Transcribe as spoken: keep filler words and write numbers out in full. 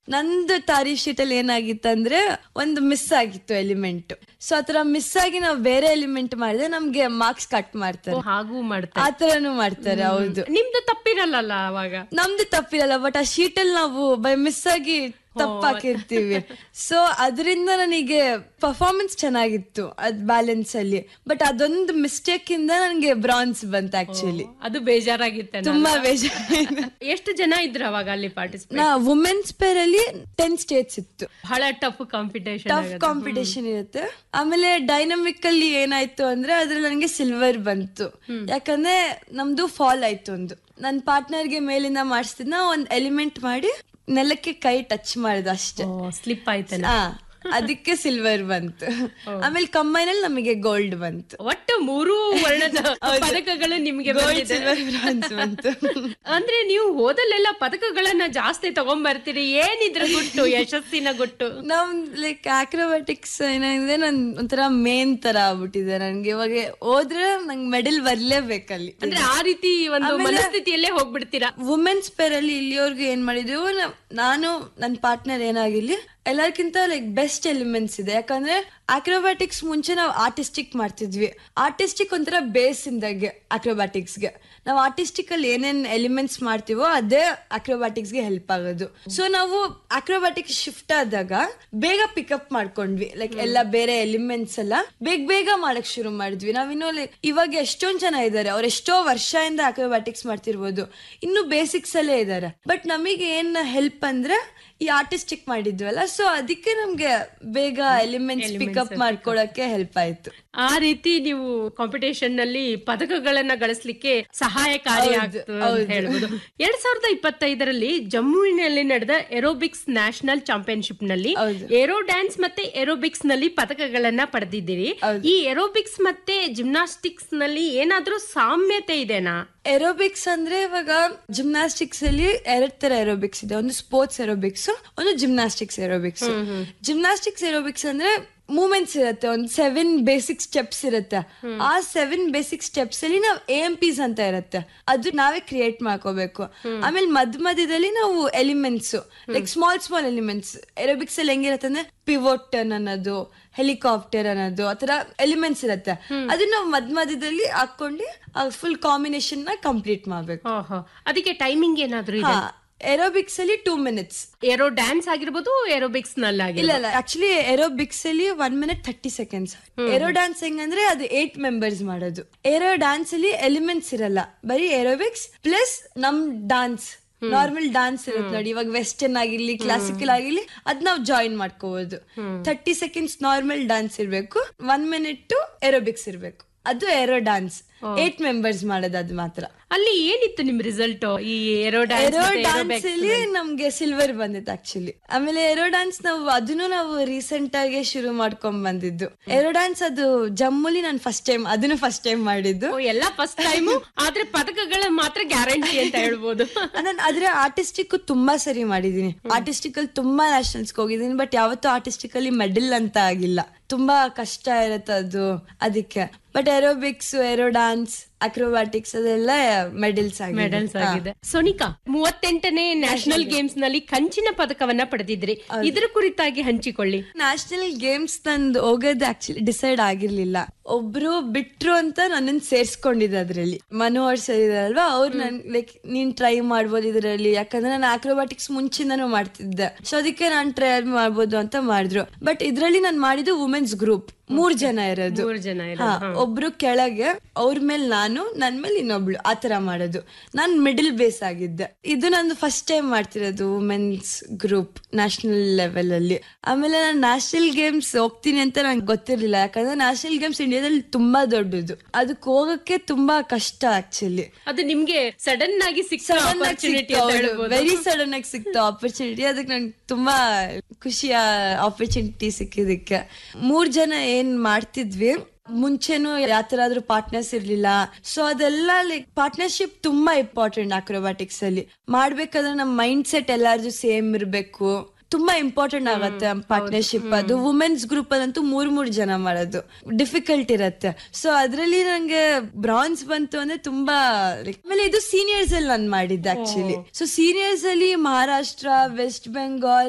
ನಂದು ತಾರೀಫ್ ಶೀಟ್ ಅಲ್ಲಿ ಏನಾಗಿತ್ತಂದ್ರೆ ಒಂದು ಮಿಸ್ ಆಗಿತ್ತು ಎಲಿಮೆಂಟ್. ಸೊ ಆತರ ಮಿಸ್ ಆಗಿ ನಾವು ಬೇರೆ ಎಲಿಮೆಂಟ್ ಮಾಡಿದ್ರೆ ನಮ್ಗೆ ಮಾರ್ಕ್ಸ್ ಕಟ್ ಮಾಡ್ತಾರೆ. ಹಾಗೂ ಮಾಡ್ತಾರೆ, ಆತರನು ಮಾಡ್ತಾರೆ. ಹೌದು, ನಿಮ್ದು ತಪ್ಪಿರಲ್ಲ ಅವಾಗ. ನಮ್ದು ತಪ್ಪಿರಲ್ಲ, ಬಟ್ ಆ ಶೀಟ್ ಅಲ್ಲಿ ನಾವು ಬೈ ಮಿಸ್ ಆಗಿ ತಪ್ಪಾಕಿರ್ತೀವಿ. ಸೊ ಅದರಿಂದ ನನಗೆ ಪರ್ಫಾರ್ಮೆನ್ಸ್ ಚೆನ್ನಾಗಿತ್ತು ಅದ್ ಬ್ಯಾಲೆನ್ಸ್ ಅಲ್ಲಿ, ಬಟ್ ಅದೊಂದು ಮಿಸ್ಟೇಕ್ ಇಂದ ನನಗೆ ಬ್ರಾನ್ಸ್ ಬಂತು. ಆಕ್ಚುಲಿ ಅದು ಬೇಜಾರಾಗಿತ್ತು, ತುಂಬಾ ಬೇಜಾರ. ಎಷ್ಟು ಜನ ಇದ್ರು ಅವಾಗ ಅಲ್ಲಿ ಪಾರ್ಟಿಸಿಪೇಟ್? ನಾ ವುಮೆನ್ಸ್ ಪೇರ್ ಅಲ್ಲಿ ಟೆನ್ ಸ್ಟೇಟ್ಸ್ ಇತ್ತು. ಬಹಳ ಟಫ್ ಕಾಂಪಿಟೇಷನ್ ಟಫ್ ಕಾಂಪಿಟೇಷನ್ ಇರುತ್ತೆ. ಆಮೇಲೆ ಡೈನಮಿಕ್ ಅಲ್ಲಿ ಏನಾಯ್ತು ಅಂದ್ರೆ ಅದ್ರಲ್ಲಿ ನನಗೆ ಸಿಲ್ವರ್ ಬಂತು. ಯಾಕಂದ್ರೆ ನಮ್ದು ಫಾಲ್ ಆಯ್ತು. ಒಂದು ನನ್ನ ಪಾರ್ಟ್ನರ್ಗೆ ಮೇಲಿಂದ ಮಾಡಿಸ್ತಿದ್ನ ಒಂದ್ ಎಲಿಮೆಂಟ್ ಮಾಡಿ ನೆಲಕ್ಕೆ ಕೈ ಟಚ್ ಮಾಡಿದ ಅಷ್ಟೇ, ಸ್ಲಿಪ್ ಆಯ್ತು, ಅದಕ್ಕೆ ಸಿಲ್ವರ್ ಬಂತು. ಆಮೇಲೆ ಕಂಬೈನ್ ಅಲ್ಲಿ ನಮಗೆ ಗೋಲ್ಡ್ ಬಂತು. ಒಟ್ಟು ಮೂರು ವರ್ಣದ ಪದಕಗಳು ನಿಮ್ಗೆ ಬಂತು. ಅಂದ್ರೆ ನೀವು ಹೋದಲ್ಲೆಲ್ಲ ಪದಕಗಳನ್ನ ಜಾಸ್ತಿ ತಗೊಂಡ್ ಬರ್ತೀರಿ, ಏನಿದ್ರ ಗುಟ್ಟು, ಯಶಸ್ಸಿನ ಗುಟ್ಟು? ನಮ್ ಲೈಕ್ ಆಕ್ರೋಬ್ಯಾಟಿಕ್ಸ್ ಏನಾಗಿದೆ, ನನ್ ಒಂಥರ ಮೇನ್ ತರ ಆಗ್ಬಿಟ್ಟಿದೆ ನನ್ಗೆ. ಇವಾಗ ಹೋದ್ರೆ ನಂಗೆ ಮೆಡಲ್ ಬರ್ಲೇಬೇಕಲ್ಲಿ. ಅಂದ್ರೆ ಆ ರೀತಿ ಒಂದು ಮನಸ್ಥಿತಿಯಲ್ಲೇ ಹೋಗ್ಬಿಡ್ತೀರಾ. ವುಮೆನ್ಸ್ ಪೇರ್ ಅಲ್ಲಿ ಇಲ್ಲಿವರೆಗೂ ಏನ್ ಮಾಡಿದೆವು, ನಾನು ನನ್ನ ಪಾರ್ಟ್ನರ್ ಏನಾಗಿರ್ಲಿ ಎಲ್ಲರಿಗಿಂತ ಲೈಕ್ ಬೆಸ್ಟ್ ಎಲಿಮೆಂಟ್ಸ್ ಇದೆ. ಯಾಕಂದ್ರೆ ಆಕ್ರೋಬ್ಯಾಟಿಕ್ಸ್ ಮುಂಚೆ ನಾವು ಆರ್ಟಿಸ್ಟಿಕ್ ಮಾಡ್ತಿದ್ವಿ. ಆರ್ಟಿಸ್ಟಿಕ್ ಒಂಥರ ಬೇಸ್ ಇಂದಾಗೆ ಆಕ್ರೋಬ್ಯಾಟಿಕ್ಸ್ ಗೆ. ನಾವು ಆರ್ಟಿಸ್ಟಿಕ್ ಅಲ್ಲಿ ಏನೇನ್ ಎಲಿಮೆಂಟ್ಸ್ ಮಾಡ್ತೀವೋ ಅದೇ ಆಕ್ರೋಬ್ಯಾಟಿಕ್ಸ್ ಗೆ ಹೆಲ್ಪ್ ಆಗೋದು. ಸೊ ನಾವು ಆಕ್ರೋಬ್ಯಾಟಿಕ್ಸ್ ಶಿಫ್ಟ್ ಆದಾಗ ಬೇಗ ಪಿಕಪ್ ಮಾಡ್ಕೊಂಡ್ವಿ. ಲೈಕ್ ಎಲ್ಲ ಬೇರೆ ಎಲಿಮೆಂಟ್ಸ್ ಎಲ್ಲ ಬೇಗ ಬೇಗ ಮಾಡಕ್ ಶುರು ಮಾಡಿದ್ವಿ. ನಾವಿನ್ನು ಲೈಕ್ ಇವಾಗ ಎಷ್ಟೊಂದ್ ಜನ ಇದಾರೆ, ಅವ್ರು ಎಷ್ಟೋ ವರ್ಷದಿಂದ ಆಕ್ರೋಬ್ಯಾಟಿಕ್ಸ್ ಮಾಡ್ತಿರ್ಬೋದು, ಇನ್ನು ಬೇಸಿಕ್ಸ್ ಅಲ್ಲೇ ಇದಾರೆ. ಬಟ್ ನಮಗೆ ಏನ್ ಹೆಲ್ಪ್ ಅಂದ್ರೆ ಈ ಆರ್ಟಿಸ್ಟಿಕ್ ಮಾಡಿದ್ವಲ್ಲ, ಸೊ ಅದಕ್ಕೆ ನಮ್ಗೆ ಬೇಗ ಎಲಿಮೆಂಟ್ಸ್ ಪಿಕಪ್ ಮಾಡ್ಕೊಳಕ್ಕೆ ಹೆಲ್ಪ್ ಆಯ್ತು. ಆ ರೀತಿ ನೀವು ಕಾಂಪಿಟೇಷನ್ ನಲ್ಲಿ ಪದಕಗಳನ್ನ ಗಳಿಸ್ಲಿಕ್ಕೆ ಸಹಾಯಕಾರಿ ಆಗ್ತದೆ ಅಂತ ಹೇಳ್ಬೋದು. ಎರಡ್ ಸಾವಿರದ ಇಪ್ಪತ್ತೈದರಲ್ಲಿ ಜಮ್ಮುವಿನಲ್ಲಿ ನಡೆದ ಏರೋಬಿಕ್ಸ್ ನ್ಯಾಷನಲ್ ಚಾಂಪಿಯನ್ಶಿಪ್ ನಲ್ಲಿ ಏರೋ ಡ್ಯಾನ್ಸ್ ಮತ್ತೆ ಏರೋಬಿಕ್ಸ್ ನಲ್ಲಿ ಪದಕಗಳನ್ನ ಪಡೆದಿದ್ದೀರಿ. ಈ ಏರೋಬಿಕ್ಸ್ ಮತ್ತೆ ಜಿಮ್ನಾಸ್ಟಿಕ್ಸ್ ನಲ್ಲಿ ಏನಾದ್ರೂ ಸಾಮ್ಯತೆ ಇದೆನಾ? ಏರೋಬಿಕ್ಸ್ ಅಂದ್ರೆ ಇವಾಗ ಜಿಮ್ನಾಸ್ಟಿಕ್ಸ್ ಅಲ್ಲಿ ಎರಡ್ ತರ ಏರೋಬಿಕ್ಸ್ ಇದೆ. ಒಂದು ಸ್ಪೋರ್ಟ್ಸ್ ಏರೋಬಿಕ್ಸ್, ಒಂದು ಜಿಮ್ನಾಸ್ಟಿಕ್ಸ್ ಏರೋಬಿಕ್ಸ್. ಜಿಮ್ನಾಸ್ಟಿಕ್ಸ್ ಏರೋಬಿಕ್ಸ್ ಅಂದ್ರೆ ಮೂವ್ಮೆಂಟ್ಸ್ ಇರುತ್ತೆ, ಒಂದು ಸೆವೆನ್ ಬೇಸಿಕ್ ಸ್ಟೆಪ್ಸ್ ಇರುತ್ತೆ. ಆ ಸೆವೆನ್ ಬೇಸಿಕ್ ಸ್ಟೆಪ್ಸ್ ಅಲ್ಲಿ ನಾವು ಎ ಎಂ ಪಿಸ್ ಅಂತ ಇರುತ್ತೆ, ಅದು ನಾವೇ ಕ್ರಿಯೇಟ್ ಮಾಡ್ಕೋಬೇಕು. ಆಮೇಲೆ ಮಧ್ಯ ಮಧ್ಯದಲ್ಲಿ ನಾವು elements like small small elements aerobics ಅಲ್ಲಿ ಹೆಂಗಿರುತ್ತೆ ಅಂದ್ರೆ ಪಿವೋಟ್ ಟರ್ನ್ ಅನ್ನೋದು, ಹೆಲಿಕಾಪ್ಟರ್ ಅನ್ನೋದು, ಆತರ ಎಲಿಮೆಂಟ್ಸ್ ಇರುತ್ತೆ. ಅದನ್ನ ನಾವು ಮಧ್ಯ ಮಧ್ಯದಲ್ಲಿ ಹಾಕೊಂಡು ಫುಲ್ ಕಾಂಬಿನೇಷನ್ ನ ಕಂಪ್ಲೀಟ್ ಮಾಡ್ಬೇಕು. ಅದಕ್ಕೆ ಟೈಮಿಂಗ್ ಏನಾದ್ರು ಇದೆ? ಏರೋಬಿಕ್ಸ್ ಅಲ್ಲಿ ಟೂ ಮಿನಿಟ್ಸ್. ಏರೋ ಡ್ಯಾನ್ಸ್ ಆಗಿರ್ಬೋದು, ಏರೋಬಿಕ್ಸ್ ನಲ್ಲಿ ಇಲ್ಲ ಇಲ್ಲ ಆಕ್ಚುಲಿ ಏರೋಬಿಕ್ಸ್ ಅಲ್ಲಿ one minute thirty seconds. Aero dance ಹೆಂಗಂದ್ರೆ ಅದು ಏಟ್ ಮೆಂಬರ್ಸ್ ಮಾಡೋದು. ಏರೋ ಡ್ಯಾನ್ಸ್ ಅಲ್ಲಿ ಎಲಿಮೆಂಟ್ಸ್ ಇರಲ್ಲ, ಬರೀ ಏರೋಬಿಕ್ಸ್ ಪ್ಲಸ್ ನಮ್ ಡಾನ್ಸ್, ನಾರ್ಮಲ್ ಡಾನ್ಸ್ ಇರುತ್ತೆ ನೋಡಿ, ಇವಾಗ ವೆಸ್ಟರ್ನ್ ಆಗಿರ್ಲಿ ಕ್ಲಾಸಿಕಲ್ ಆಗಿರ್ಲಿ ಅದ್ ನಾವ್ ಜಾಯಿನ್ ಮಾಡ್ಕೋಬಹುದು. ಥರ್ಟಿ ಸೆಕೆಂಡ್ಸ್ ನಾರ್ಮಲ್ ಡಾನ್ಸ್ ಇರ್ಬೇಕು, ಒನ್ ಮಿನಿಟ್ ಏರೋಬಿಕ್ಸ್ ಇರ್ಬೇಕು. ಅದು ಏರೋ ಡ್ಯಾನ್ಸ್ ಏಟ್ ಮೆಂಬರ್ಸ್ ಮಾಡೋದು, ಅದು ಮಾತ್ರ. ಅಲ್ಲಿ ಏನಿತ್ತು ನಿಮ್ ರಿಸಲ್ಟ್? ಈ ಏರೋ ಏರೋ ಡ್ಯಾನ್ಸ್ ಅಲ್ಲಿ ನಮ್ಗೆ ಸಿಲ್ವರ್ ಬಂದಿತ್ತು ಆಕ್ಚುಲಿ. ಆಮೇಲೆ ಏರೋ ಡ್ಯಾನ್ಸ್ ನಾವು ಅದನ್ನು ನಾವು ರೀಸೆಂಟ್ ಆಗಿ ಶುರು ಮಾಡ್ಕೊಂಡ್ ಬಂದಿದ್ದು. ಏರೋ ಡ್ಯಾನ್ಸ್ ಅದು ಜಮ್ಮುಲಿ ನಾನು ಫಸ್ಟ್ ಟೈಮ್ ಅದನ್ನು ಫಸ್ಟ್ ಟೈಮ್ ಮಾಡಿದ್ದು. ಎಲ್ಲ ಫಸ್ಟ್ ಟೈಮ್, ಆದ್ರೆ ಪದಕಗಳ ಮಾತ್ರ ಗ್ಯಾರಂಟಿ ಅಂತ ಹೇಳ್ಬೋದು. ನಾನು ಆದ್ರೆ ಆರ್ಟಿಸ್ಟಿಕ್ ತುಂಬಾ ಸರಿ ಮಾಡಿದೀನಿ. ಆರ್ಟಿಸ್ಟಿಕ್ ಅಲ್ಲಿ ತುಂಬಾ ನ್ಯಾಷನಲ್ಸ್ ಹೋಗಿದ್ದೀನಿ, ಬಟ್ ಯಾವತ್ತೂ ಆರ್ಟಿಸ್ಟಿಕ್ ಅಲ್ಲಿ ಮೆಡಲ್ ಅಂತ ಆಗಿಲ್ಲ. ತುಂಬಾ ಕಷ್ಟ ಇರತ್ತೆ ಅದು, ಅದಕ್ಕೆ. But aerobics, aero dance, acrobatics ಅದೆಲ್ಲ ಮೆಡಲ್ಸ್ ಮೆಡಲ್ಸ್ ಆಗಿದೆ. ಸೋನಿಕಾ, ಮೂವತ್ತೆಂಟನೇ ನ್ಯಾಷನಲ್ ಗೇಮ್ಸ್ ನಲ್ಲಿ ಕಂಚಿನ ಪದಕವನ್ನ ಪಡೆದಿದ್ರಿ, ಇದರ ಕುರಿತಾಗಿ ಹಂಚಿಕೊಳ್ಳಿ. ನ್ಯಾಷನಲ್ ಗೇಮ್ಸ್ ನಂದು ಹೋಗೋದು ಆಕ್ಚುಲಿ ಡಿಸೈಡ್ ಆಗಿರ್ಲಿಲ್ಲ. ಒಬ್ರು ಬಿಟ್ರು ಅಂತ ನನ್ನನ್ನು ಸೇರ್ಸ್ಕೊಂಡಿದ್ದೆ ಅದ್ರಲ್ಲಿ. ಮನೋಹರ್ ಸರ್ ಇದಾರಲ್ವಾ, ಅವ್ರು ನನ್ ಲೈಕ್ ನೀನ್ ಟ್ರೈ ಮಾಡ್ಬೋದು ಇದ್ರಲ್ಲಿ, ಯಾಕಂದ್ರೆ ನಾನು ಆಕ್ರೋಬ್ಯಾಟಿಕ್ಸ್ ಮುಂಚಿಂದನೂ ಮಾಡ್ತಿದ್ದೆ, ಸೊ ಅದಕ್ಕೆ ನಾನ್ ಟ್ರೈ ಮಾಡ್ಬೋದು ಅಂತ ಮಾಡಿದ್ರು. ಬಟ್ ಇದ್ರಲ್ಲಿ ನಾನು ಮಾಡಿದ್ದು ವುಮೆನ್ಸ್ ಗ್ರೂಪ್, ಮೂರ್ ಜನ ಇರೋದು. ಒಬ್ರು ಕೆಳಗೆ, ಅವ್ರ ಮೇಲೆ ನಾನು, ನನ್ ಮೇಲೆ ಇನ್ನೊಬ್ಳು, ಆತರ ಮಾಡೋದು. ನಾನ್ ಮಿಡಲ್ ಬೇಸ್ ಆಗಿದ್ದೆ. ಇದು ನಂದು ಫಸ್ಟ್ ಟೈಮ್ ಮಾಡ್ತಿರೋದು ವುಮೆನ್ಸ್ ಗ್ರೂಪ್ ನ್ಯಾಷನಲ್ ಲೆವೆಲ್ ಅಲ್ಲಿ. ಆಮೇಲೆ ನಾನು ನ್ಯಾಷನಲ್ ಗೇಮ್ಸ್ ಹೋಗ್ತೀನಿ ಅಂತ ನಂಗೆ ಗೊತ್ತಿರ್ಲಿಲ್ಲ, ಯಾಕಂದ್ರೆ ನ್ಯಾಷನಲ್ ಗೇಮ್ಸ್ ಇಂಡಿಯಾದಲ್ಲಿ ತುಂಬಾ ದೊಡ್ಡದು, ಅದಕ್ಕೆ ಹೋಗಕ್ಕೆ ತುಂಬಾ ಕಷ್ಟ ಆಕ್ಚುಲಿ. ಅದು ನಿಮ್ಗೆ ಸಡನ್ ಆಗಿ ವೆರಿ ಸಡನ್ ಆಗಿ ಸಿಕ್ತ ಆಪರ್ಚುನಿಟಿ. ಅದಕ್ಕೆ ನಂಗೆ ತುಂಬಾ ಖುಷಿಯ ಆಪರ್ಚುನಿಟಿ ಸಿಕ್ಕಿದಕ್ಕೆ. ಮೂರ್ ಜನ ಏನ್ ಮಾಡ್ತಿದ್ವಿ, ಮುಂಚೆನೂ ಯಾತರಾದ್ರೂ ಪಾರ್ಟ್ನರ್ಸ್ ಇರ್ಲಿಲ್ಲ. ಸೊ ಅದೆಲ್ಲ ಲೈಕ್ ಪಾರ್ಟ್ನರ್ಶಿಪ್ ತುಂಬಾ ಇಂಪಾರ್ಟೆಂಟ್ ಆಕ್ರೋಬ್ಯಾಟಿಕ್ಸ್ ಅಲ್ಲಿ. ಮಾಡ್ಬೇಕಾದ್ರೆ ನಮ್ ಮೈಂಡ್ ಸೆಟ್ ಎಲ್ಲಾರ್ದು ಸೇಮ್ ಇರ್ಬೇಕು, ತುಂಬಾ ಇಂಪಾರ್ಟೆಂಟ್ ಆಗತ್ತೆ ಪಾರ್ಟ್ನರ್ಶಿಪ್. ಅದು ವುಮೆನ್ಸ್ ಗ್ರೂಪ್ ಅಲ್ಲಂತೂ ಮೂರ್ ಮೂರ್ ಜನ ಮಾಡೋದು ಡಿಫಿಕಲ್ಟ್ ಇರತ್ತೆ. ಸೊ ಅದ್ರಲ್ಲಿ ನಂಗೆ ಬ್ರಾನ್ಸ್ ಬಂತು ಅಂದ್ರೆ ತುಂಬಾ. ಆಮೇಲೆ ಇದು ಸೀನಿಯರ್ಸ್ ಅಲ್ಲಿ ನಾನು ಮಾಡಿದ್ದೆ ಆಕ್ಚುಲಿ. ಸೊ ಸೀನಿಯರ್ಸ್ ಅಲ್ಲಿ ಮಹಾರಾಷ್ಟ್ರ, ವೆಸ್ಟ್ ಬೆಂಗಾಲ್,